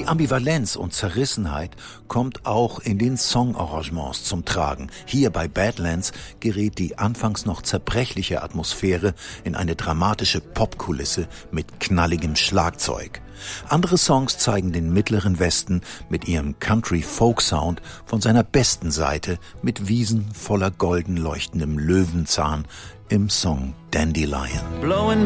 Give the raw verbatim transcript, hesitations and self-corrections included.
Die Ambivalenz und Zerrissenheit kommt auch in den Songarrangements zum Tragen. Hier bei Badlands gerät die anfangs noch zerbrechliche Atmosphäre in eine dramatische Popkulisse mit knalligem Schlagzeug. Andere Songs zeigen den Mittleren Westen mit ihrem Country-Folk-Sound von seiner besten Seite mit Wiesen voller golden leuchtendem Löwenzahn im Song Dandelion. Blowing